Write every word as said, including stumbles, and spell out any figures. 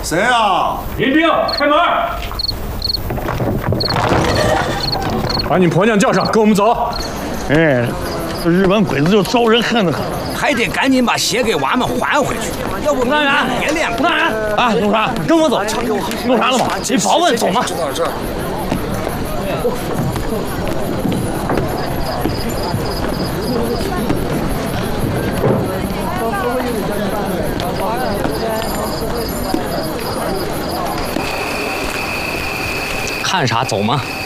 谁啊？ 林兵，开门！ 把你婆娘叫上，跟我们走。 哎，这日本鬼子就招人恨得很， 还得赶紧把鞋给娃们还回去，要不吴大元， 别练了。 吴大元，啊，弄啥？跟我走。弄啥了吗？你保问，走吗？ 知道这儿。 看啥？走吗？